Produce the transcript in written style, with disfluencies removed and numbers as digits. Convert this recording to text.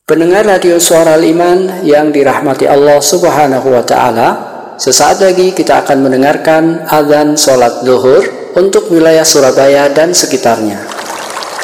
Pendengar radio Suara Al-Iman yang dirahmati Allah Subhanahu wa Ta'ala, sesaat lagi kita akan mendengarkan adzan sholat zuhur untuk wilayah Surabaya dan sekitarnya.